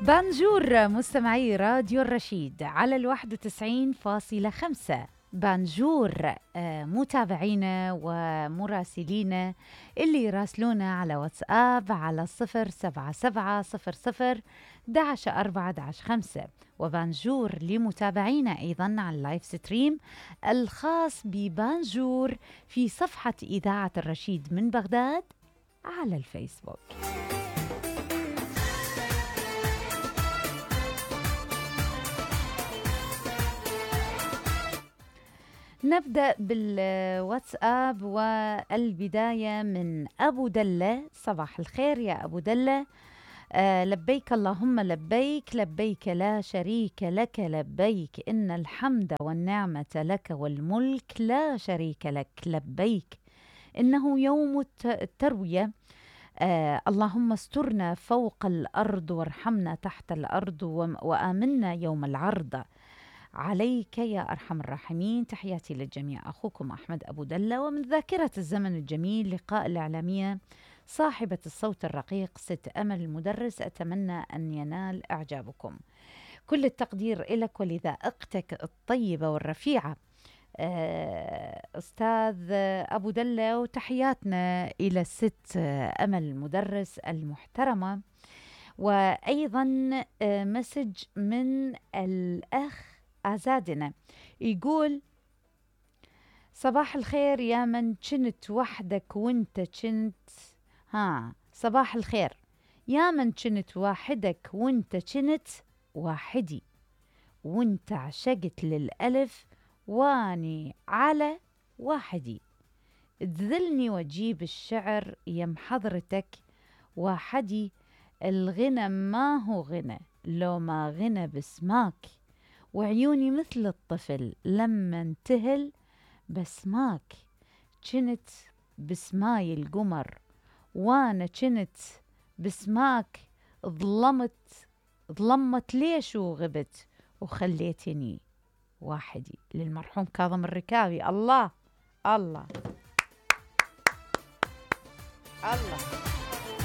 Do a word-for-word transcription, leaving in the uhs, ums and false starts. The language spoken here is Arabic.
بانجور مستمعي راديو الرشيد على الواحد وتسعين فاصلة خمسة. بانجور آه، متابعينا ومراسلينا اللي يراسلونا على واتساب على صفر سبعة سبعة صفر صفر دعش أربعة دعش خمسة، وبانجور لمتابعينا أيضا على اللايف ستريم الخاص ببانجور في صفحة إذاعة الرشيد من بغداد على الفيسبوك. نبدأ بالواتساب والبداية من أبو دلة. صباح الخير يا أبو دلة. آه لبيك اللهم لبيك، لبيك لا شريك لك لبيك، إن الحمد والنعمة لك والملك لا شريك لك لبيك، إنه يوم التروية. آه اللهم استرنا فوق الأرض وارحمنا تحت الأرض وآمنا يوم العرض عليك يا أرحم الراحمين. تحياتي للجميع، أخوكم أحمد أبو دلة. ومن ذاكرة الزمن الجميل لقاء الإعلامية صاحبة الصوت الرقيق ست أمل المدرس، أتمنى أن ينال إعجابكم. كل التقدير لك ولذائقتك الطيبة والرفيعة أستاذ أبو دلة، وتحياتنا إلى الست أمل المدرس المحترمة. وأيضا مسج من الأخ أزادنا يقول: صباح الخير يا من كنت وحدك وانت كنت ها صباح الخير يا من كنت واحدك وانت كنت واحدي، وانت عشقت للألف واني على واحدي، تذلني وجيب الشعر يم حضرتك واحدي، الغنى ما هو غنى لو ما غنى بسماك، وعيوني مثل الطفل لما انتهل بسماك، كنت بسماي القمر وانا كنت بسماك، ظلمت ظلمت ليش وغبت وخليتني واحدي. للمرحوم كاظم الركابي. الله الله الله.